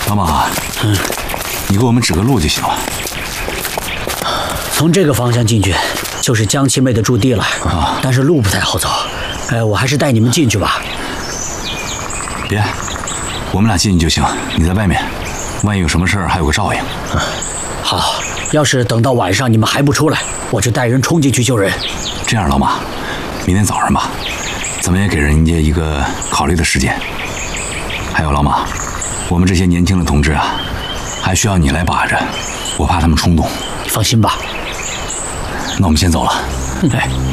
老马，你给我们指个路就行了。 从这个方向进去，就是江七妹的驻地了。但是路不太好走。我还是带你们进去吧。 别，我们俩进去就行，你在外面，万一有什么事儿还有个照应。 好，要是等到晚上你们还不出来，我就带人冲进去救人。 这样，老马，明天早上吧，咱们也给人家一个考虑的时间。还有老马，我们这些年轻的同志啊，还需要你来把着，我怕他们冲动。 放心吧。 那我们先走了。 哎。